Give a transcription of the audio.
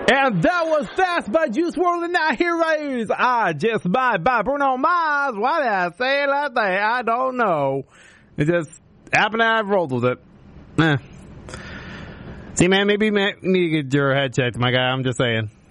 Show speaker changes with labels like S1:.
S1: And that was Fast by Juice WRLD and Not Heroes. I Just Might by Bruno Mars. Why did I say it like that? I don't know. It just happened to have rolled with it. See, man, maybe you need to get your head checked, my guy. I'm just saying.